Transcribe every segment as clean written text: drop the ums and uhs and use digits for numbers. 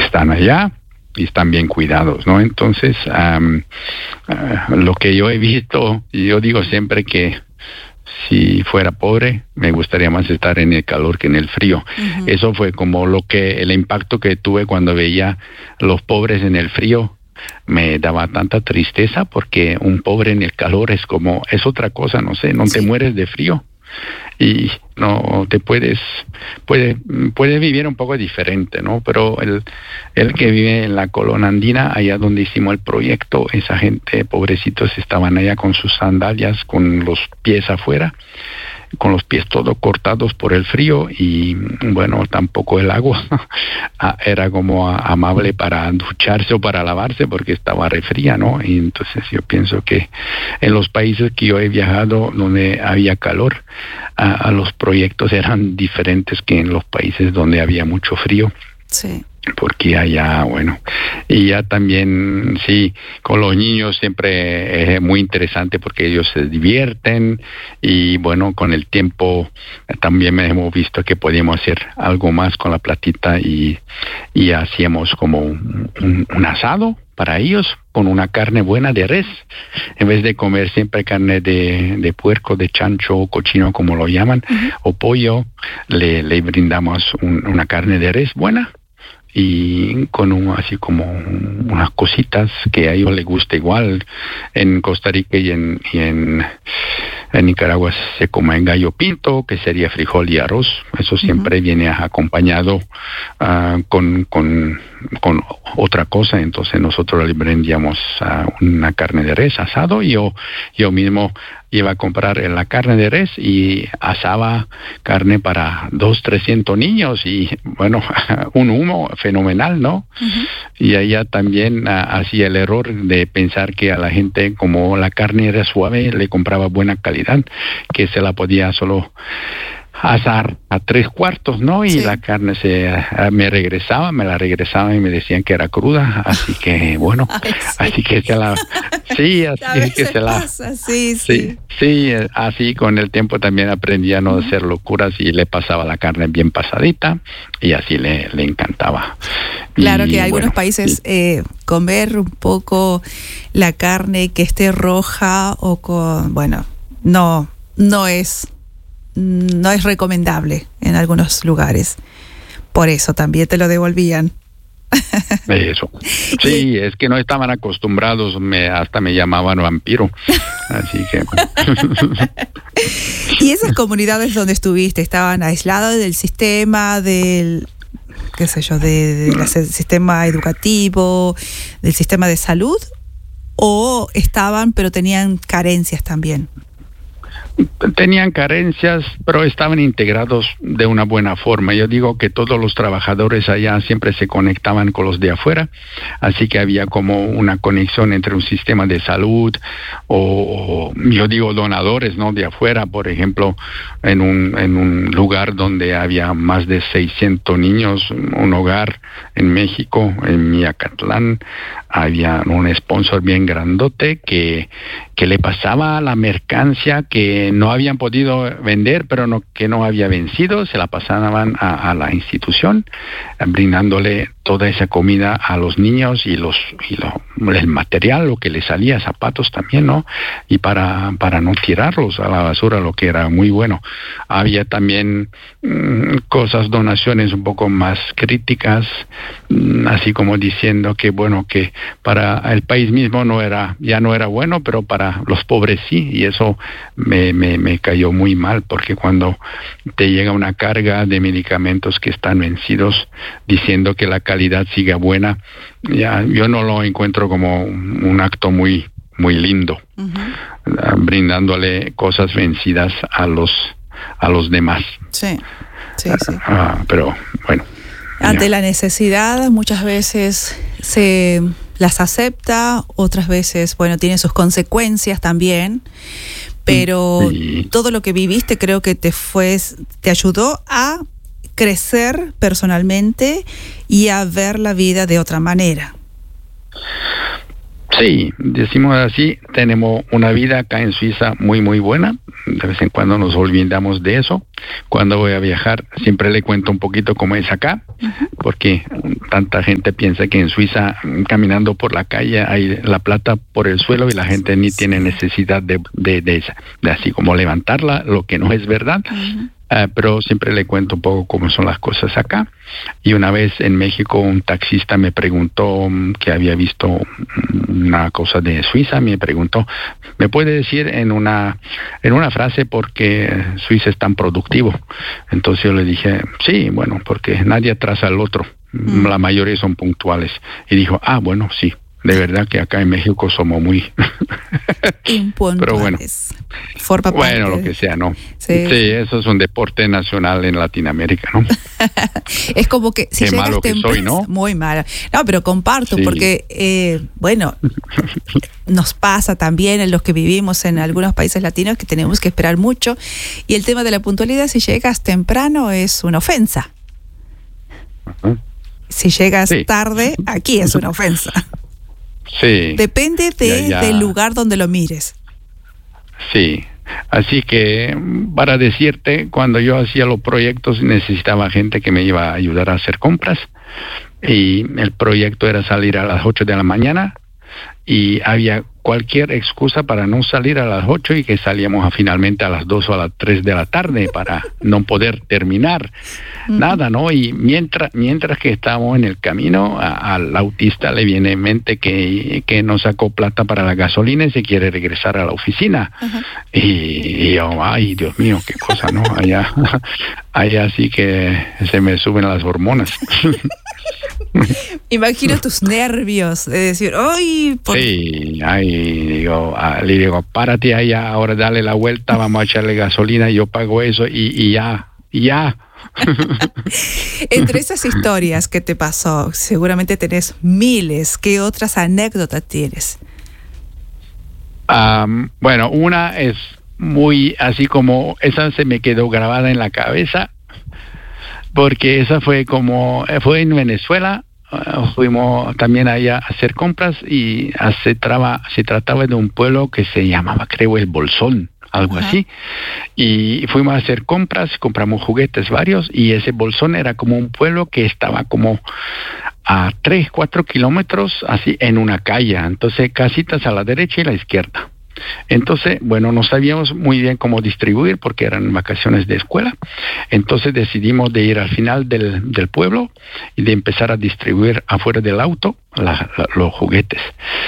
están allá y están bien cuidados, ¿no? Entonces, lo que yo he visto, yo digo siempre que si fuera pobre, me gustaría más estar en el calor que en el frío. Uh-huh. Eso fue como el impacto que tuve cuando veía los pobres en el frío. Me daba tanta tristeza porque un pobre en el calor es otra cosa, no sé, no te mueres de frío y no te puedes vivir un poco diferente, ¿no? Pero el que vive en la colonia andina, allá donde hicimos el proyecto, esa gente, pobrecitos, estaban allá con sus sandalias, con los pies afuera, con los pies todos cortados por el frío y bueno, tampoco el agua era como amable para ducharse o para lavarse porque estaba re fría, ¿no? Y entonces yo pienso que en los países que yo he viajado donde había calor, los proyectos eran diferentes que en los países donde había mucho frío. Sí. Porque allá, bueno, y ya también, sí, con los niños siempre es muy interesante porque ellos se divierten y bueno, con el tiempo también hemos visto que podíamos hacer algo más con la platita y hacíamos como un asado para ellos con una carne buena de res, en vez de comer siempre carne de puerco, de chancho o cochino como lo llaman, uh-huh, o pollo, le brindamos una carne de res buena y con así como unas cositas que a ellos les gusta igual. En Costa Rica y en Nicaragua se come gallo pinto, que sería frijol y arroz. Eso siempre, uh-huh, viene acompañado con otra cosa. Entonces nosotros le brindamos una carne de res asado y yo mismo iba a comprar la carne de res y asaba carne para 200-300 niños y bueno, un humo fenomenal, ¿no? Uh-huh. Y allá también hacía el error de pensar que a la gente, como la carne era suave, le compraba buena calidad, que se la podía solo asar a 3/4, ¿no? Y sí, la carne me la regresaba y me decían que era cruda, así que bueno, ay, sí, así que se la, sí, así es que se la, pasa, sí, así con el tiempo también aprendí a no hacer locuras y le pasaba la carne bien pasadita y así le encantaba. Claro que en algunos bueno, países sí, comer un poco la carne que esté roja o con, bueno, no es recomendable en algunos lugares. Por eso también te lo devolvían. Eso. Sí, es que no estaban acostumbrados, hasta me llamaban vampiro. Así que... ¿Y esas comunidades donde estuviste estaban aisladas del sistema, del sistema educativo, del sistema de salud? ¿O estaban, pero tenían carencias también? Tenían carencias, pero estaban integrados de una buena forma. Yo digo que todos los trabajadores allá siempre se conectaban con los de afuera, así que había como una conexión entre un sistema de salud o yo digo donadores, ¿no? De afuera, por ejemplo, en un lugar donde había más de 600 niños, un hogar en México, en Miacatlán, había un sponsor bien grandote que le pasaba la mercancía que no habían podido vender, pero que no había vencido, se la pasaban a la institución, brindándole toda esa comida a los niños y el material, lo que les salía, zapatos también, ¿no? Y para no tirarlos a la basura, lo que era muy bueno. Había también donaciones un poco más críticas, así como diciendo que bueno, que para el país mismo ya no era bueno, pero para los pobres sí, y eso me cayó muy mal, porque cuando te llega una carga de medicamentos que están vencidos, diciendo que la calidad siga buena, ya yo no lo encuentro como un acto muy muy lindo, uh-huh, brindándole cosas vencidas a los demás. Sí. Pero bueno. Ante la necesidad, muchas veces se las acepta, otras veces, bueno, tiene sus consecuencias también, pero sí, todo lo que viviste creo que te ayudó a crecer personalmente y a ver la vida de otra manera. Sí, decimos así, tenemos una vida acá en Suiza muy, muy buena. De vez en cuando nos olvidamos de eso. Cuando voy a viajar, siempre le cuento un poquito cómo es acá, porque tanta gente piensa que en Suiza, caminando por la calle, hay la plata por el suelo y la gente ni tiene necesidad de así como levantarla, lo que no es verdad. Pero siempre le cuento un poco cómo son las cosas acá. Y una vez en México un taxista me preguntó que había visto una cosa de Suiza, me preguntó, ¿me puede decir en una frase por qué Suiza es tan productivo? Entonces yo le dije, sí, bueno, porque nadie atrasa al otro, la mayoría son puntuales. Y dijo, bueno, sí. De verdad que acá en México somos muy impuntuales. Pero bueno, bueno, lo que sea, ¿no? Sí, eso es un deporte nacional en Latinoamérica, ¿no? Es como que si qué llegas malo que soy, ¿no? Muy malo. No, pero comparto, sí. Porque, nos pasa también en los que vivimos en algunos países latinos que tenemos que esperar mucho. Y el tema de la puntualidad, si llegas temprano, es una ofensa. Si llegas tarde, aquí es una ofensa. Sí. Depende del lugar donde lo mires. Sí. Así que, para decirte, cuando yo hacía los proyectos necesitaba gente que me iba a ayudar a hacer compras. Y el proyecto era salir a las 8 de la mañana. Y había cualquier excusa para no salir a las 8 y que salíamos finalmente a las 2 o a las 3 de la tarde para no poder terminar nada, ¿no? Y mientras que estábamos en el camino, al autista le viene en mente que no sacó plata para la gasolina y se quiere regresar a la oficina. Y yo, ay, Dios mío, qué cosa, ¿no? Allá sí que se me suben las hormonas. Imagino tus nervios de decir, ¡ay! Sí, le digo, párate allá, ahora dale la vuelta, vamos a echarle gasolina, yo pago eso y ya. Entre esas historias que te pasó, seguramente tenés miles. ¿Qué otras anécdotas tienes? Bueno, una es muy así como, esa se me quedó grabada en la cabeza, porque esa fue en Venezuela. Fuimos también allá a hacer compras y se trataba de un pueblo que se llamaba, creo, El Bolsón, algo así. Y fuimos a hacer compras, compramos juguetes varios y ese Bolsón era como un pueblo que estaba como a 3-4 kilómetros así en una calle. Entonces, casitas a la derecha y la izquierda. Entonces, no sabíamos muy bien cómo distribuir porque eran vacaciones de escuela. Entonces decidimos de ir al final del pueblo y de empezar a distribuir afuera del auto los juguetes.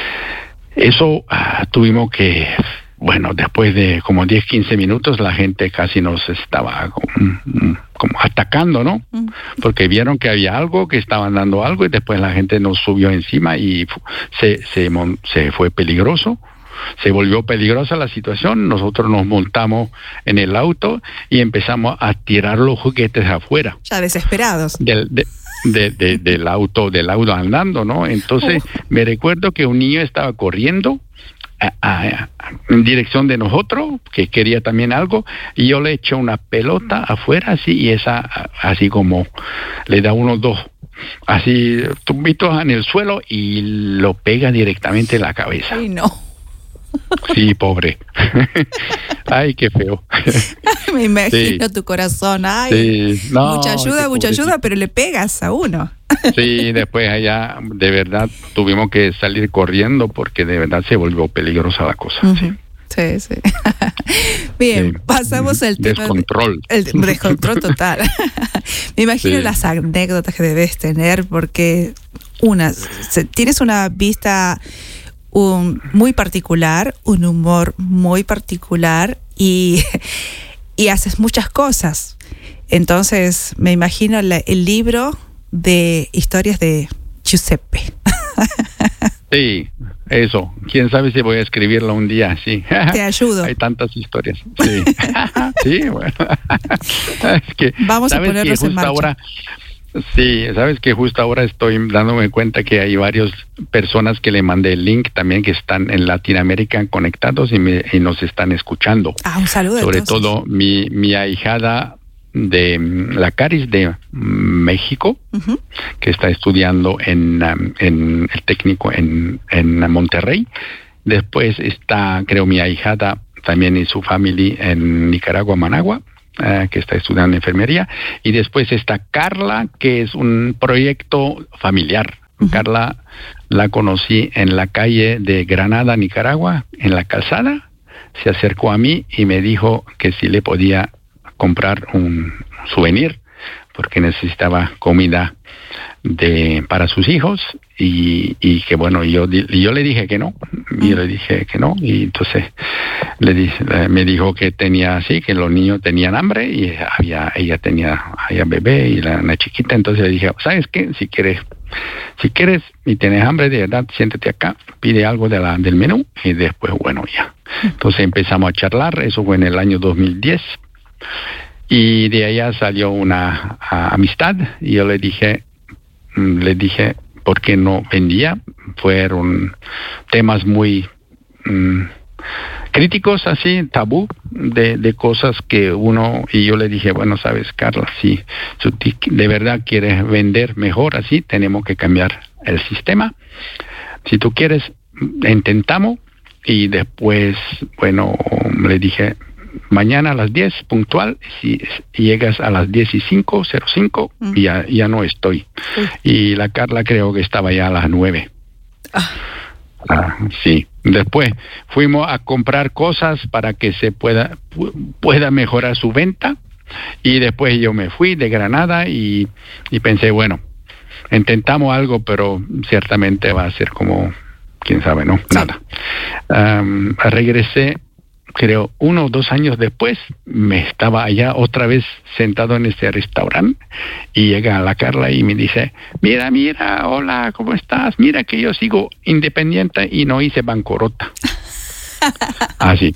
Eso tuvimos que, después de como 10-15 minutos la gente casi nos estaba como atacando, ¿no? Porque vieron que había algo, que estaban dando algo y después la gente nos subió encima y se fue peligroso. Se volvió peligrosa la situación, nosotros nos montamos en el auto y empezamos a tirar los juguetes afuera. Ya desesperados. Del auto andando, ¿no? Entonces me recuerdo que un niño estaba corriendo en dirección de nosotros, que quería también algo, y yo le eché una pelota afuera así, y esa así como le da unos dos así tumbitos en el suelo y lo pega directamente en la cabeza. Ay, no. Sí, pobre. Ay, qué feo. Me imagino tu corazón. Ay, sí. Mucha ayuda, pero le pegas a uno. Sí, después allá de verdad tuvimos que salir corriendo porque de verdad se volvió peligrosa la cosa. Sí. Bien, pasamos al tema. Descontrol. El descontrol total. Me imagino las anécdotas que debes tener porque tienes una vista muy particular, un humor muy particular y haces muchas cosas. Entonces me imagino el libro de historias de Giuseppe. Sí, eso. Quién sabe si voy a escribirlo un día, sí. Te ayudo. Hay tantas historias. Sí. Sí, bueno. Es que, vamos a ponerlos en marcha. Ahora, sí, sabes que justo ahora estoy dándome cuenta que hay varias personas que le mandé el link también que están en Latinoamérica conectados y nos están escuchando. Un saludo. Sobre todo mi ahijada de la Caris de México, que está estudiando en el técnico en Monterrey. Después está, creo, mi ahijada también y su familia en Nicaragua, Managua, que está estudiando enfermería. Y después está Carla, que es un proyecto familiar. Carla la conocí en la calle de Granada, Nicaragua, en la calzada. Se acercó a mí y me dijo que si le podía comprar un souvenir porque necesitaba comida para sus hijos y que bueno, yo le dije que no, y entonces me dijo que que los niños tenían hambre y ella tenía bebé y una chiquita. Entonces le dije, ¿sabes qué? Si quieres y tienes hambre de verdad, siéntate acá, pide algo del menú y después, bueno, ya. Entonces empezamos a charlar. Eso fue en el año 2010 y de allá salió una amistad y yo le dije ¿por qué no vendía? Fueron temas muy críticos, así, tabú, de cosas que y yo le dije, bueno, sabes, Carla, si de verdad quieres vender mejor así, tenemos que cambiar el sistema. Si tú quieres, intentamos. Y después, bueno, le dije, mañana a las 10, puntual, si llegas a las 10:05, ya no estoy. Y la Carla creo que estaba ya a las 9. Sí. Después fuimos a comprar cosas para que se pueda mejorar su venta. Y después yo me fui de Granada y pensé, bueno, intentamos algo, pero ciertamente va a ser como, quién sabe, ¿no? Nada. Regresé, creo, 1 o 2 años después, me estaba allá otra vez sentado en ese restaurante y llega la Carla y me dice, mira, hola, ¿cómo estás? Mira que yo sigo independiente y no hice bancarrota. Así.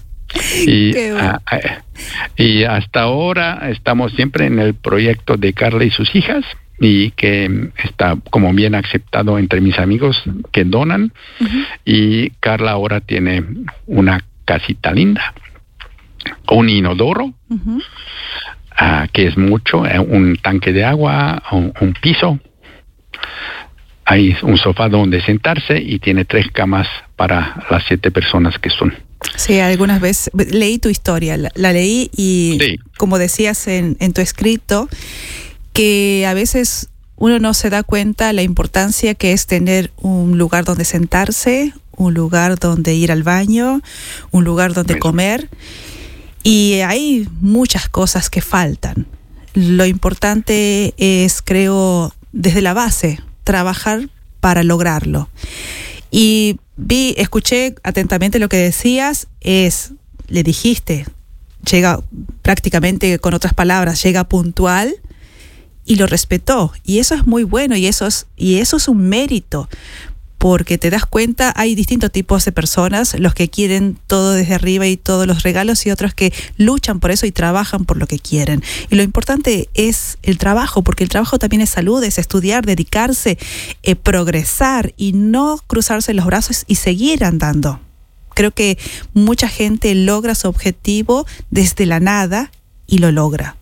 Y hasta ahora estamos siempre en el proyecto de Carla y sus hijas, y que está como bien aceptado entre mis amigos que donan. Y Carla ahora tiene una casita linda, un inodoro, que es mucho, un tanque de agua, un piso, hay un sofá donde sentarse y tiene 3 camas para las 7 personas que son. Sí, algunas veces leí tu historia, la leí y sí, como decías en tu escrito, que a veces uno no se da cuenta la importancia que es tener un lugar donde sentarse, un lugar donde ir al baño, un lugar donde comer, y hay muchas cosas que faltan. Lo importante es, creo, desde la base, trabajar para lograrlo. Y escuché atentamente lo que decías, le dijiste, llega prácticamente, con otras palabras, llega puntual, y lo respetó, y eso es muy bueno, y eso es un mérito, porque te das cuenta, hay distintos tipos de personas, los que quieren todo desde arriba y todos los regalos, y otros que luchan por eso y trabajan por lo que quieren. Y lo importante es el trabajo, porque el trabajo también es salud, es estudiar, dedicarse, progresar y no cruzarse los brazos y seguir andando. Creo que mucha gente logra su objetivo desde la nada y lo logra.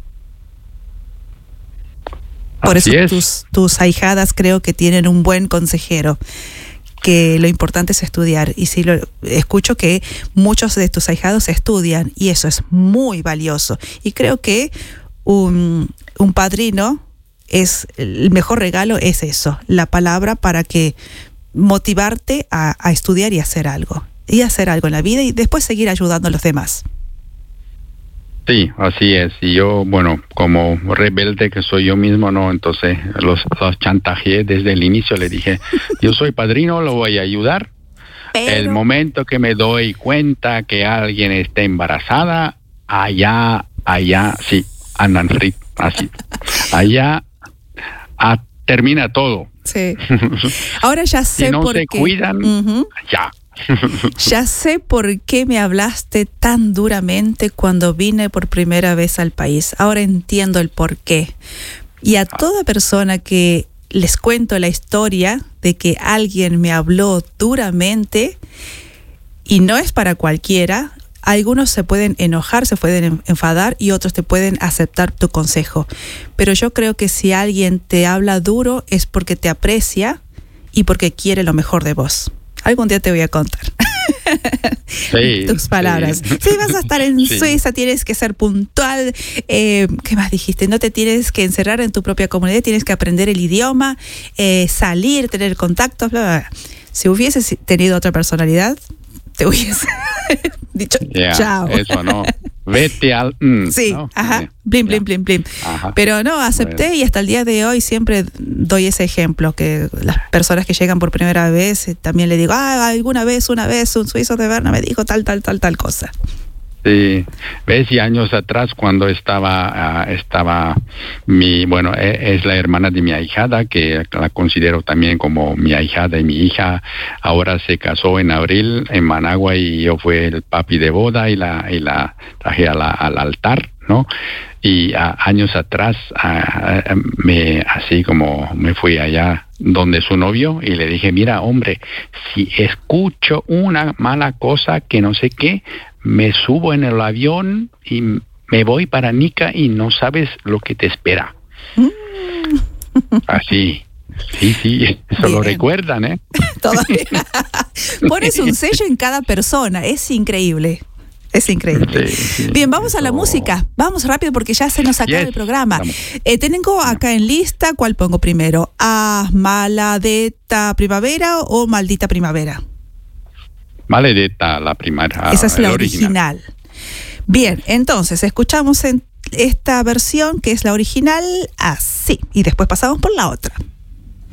Por eso tus ahijadas creo que tienen un buen consejero, que lo importante es estudiar. Y sí, escucho que muchos de tus ahijados estudian y eso es muy valioso. Y creo que un padrino el mejor regalo es eso, la palabra para que motivarte a estudiar y hacer algo en la vida y después seguir ayudando a los demás. Sí, así es. Y yo, bueno, como rebelde que soy yo mismo, ¿no? Entonces los chantajeé desde el inicio. Le dije, yo soy padrino, lo voy a ayudar. Pero el momento que me doy cuenta que alguien está embarazada, allá, sí, andan así. Allá termina todo. Sí. Ahora ya sé por qué. Si no se cuidan, ya. Ya sé por qué me hablaste tan duramente cuando vine por primera vez al país. Ahora entiendo el por qué. Y a toda persona que les cuento la historia de que alguien me habló duramente, y no es para cualquiera, algunos se pueden enojar, se pueden enfadar y otros te pueden aceptar tu consejo. Pero yo creo que si alguien te habla duro es porque te aprecia y porque quiere lo mejor de vos. Algún día te voy a contar. Sí, tus palabras. Sí. Si vas a estar en Suiza, tienes que ser puntual. ¿Qué más dijiste? No te tienes que encerrar en tu propia comunidad, tienes que aprender el idioma, salir, tener contactos, bla, bla, bla. Si hubieses tenido otra personalidad, te hubiese dicho chao. Eso no. Vete al... sí, ¿no? ajá, blim, blim, blim, blim. Ajá. Pero no, acepté y hasta el día de hoy siempre doy ese ejemplo, que las personas que llegan por primera vez, también le digo, una vez un suizo de Berna me dijo tal cosa. Sí, ves, y años atrás cuando estaba es la hermana de mi ahijada, que la considero también como mi ahijada, y mi hija ahora se casó en abril en Managua y yo fui el papi de boda y la traje al altar, ¿no? Y años atrás así como me fui allá donde su novio y le dije, mira, hombre, si escucho una mala cosa que no sé qué, me subo en el avión y me voy para Nica y no sabes lo que te espera. Así. Sí, eso bien. Lo recuerdan, ¿eh? Todavía. Pones un sello en cada persona, es increíble. Es increíble. Sí, bien, vamos a la música. Vamos rápido porque ya se nos acaba el programa. Tengo acá en lista, ¿cuál pongo primero? ¿Maladetta Primavera o Maldita Primavera? Maledetta, la primera. Esa es la original. Bien, entonces escuchamos en esta versión que es la original así y después pasamos por la otra.